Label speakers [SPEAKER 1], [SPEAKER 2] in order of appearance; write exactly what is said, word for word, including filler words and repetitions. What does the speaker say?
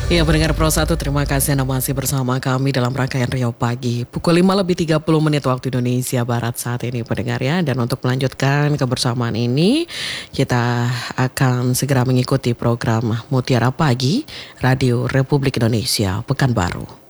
[SPEAKER 1] Ya, pendengar Pro satu, terima kasih Anda masih bersama kami dalam rangkaian Riau Pagi. Pukul lima lebih tiga puluh menit waktu Indonesia Barat saat ini, pendengar ya. Dan untuk melanjutkan kebersamaan ini, kita akan segera mengikuti program Mutiara Pagi Radio Republik Indonesia Pekanbaru.